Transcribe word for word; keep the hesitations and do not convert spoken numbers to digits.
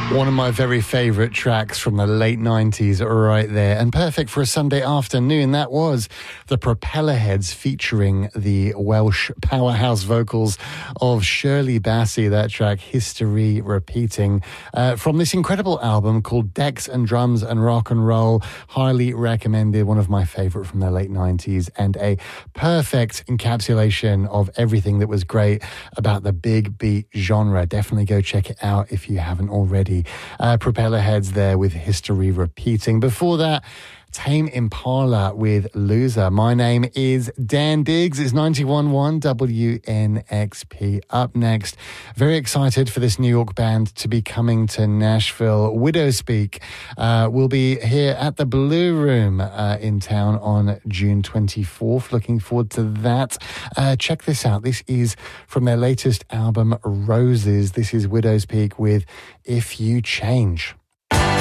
One of my very favourite tracks from the late nineties right there, and perfect for a Sunday afternoon. That was the Propellerheads featuring the Welsh powerhouse vocals of Shirley Bassey. That track, History Repeating, uh, from this incredible album called Decks and Drums and Rock and Roll. Highly recommended, one of my favourite from the late nineties, and a perfect encapsulation of everything that was great about the big beat genre. Definitely go check it out if you haven't already. Uh, Propellerheads there with History Repeating. Before that, Tame Impala with Loser. My name is Dan Diggs. It's ninety-one point one W N X P. Up next, very excited for this New York band to be coming to Nashville. Widowspeak uh, will be here at the Blue Room uh, in town on June twenty-fourth. Looking forward to that. Uh, check this out. This is from their latest album, Roses. This is Widowspeak with If You Change.